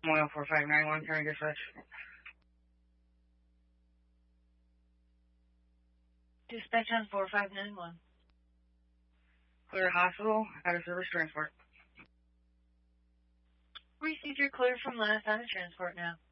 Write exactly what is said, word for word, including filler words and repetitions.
Oil four five nine one, turn dispatch. Dispatch on four five nine one. Clear hospital, out of service transport. Received your clear from last out of transport now.